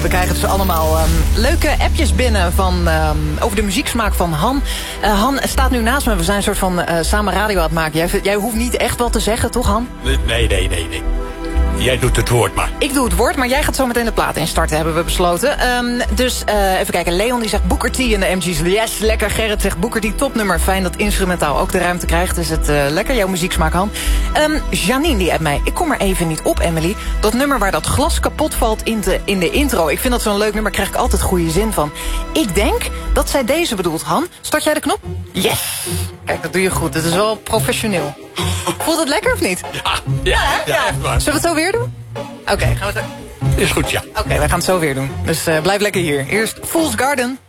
We krijgen dus allemaal leuke appjes binnen over de muzieksmaak van Han. Han staat nu naast me. We zijn een soort van samen radio aan het maken. Jij hoeft niet echt wat te zeggen, toch Han? Nee. Jij doet het woord maar. Ik doe het woord, maar jij gaat zo meteen de plaat instarten, hebben we besloten. Dus even kijken. Leon die zegt Booker T in de MG's. Yes, lekker. Gerrit zegt Booker T topnummer. Fijn dat instrumentaal ook de ruimte krijgt. Is het lekker, jouw muzieksmaak, Han. Janine die appt mij. Ik kom er even niet op, Emily. Dat nummer waar dat glas kapot valt in de intro. Ik vind dat zo'n leuk nummer. Krijg ik altijd goede zin van. Ik denk dat zij deze bedoelt. Han, start jij de knop? Yes. Kijk, dat doe je goed. Het is wel professioneel. Voelt het lekker of niet? Ja, echt waar. Zullen we het zo weer doen? Oké, gaan we het... Is goed, ja. Oké, wij gaan het zo weer doen. Dus blijf lekker hier. Eerst Fool's Garden.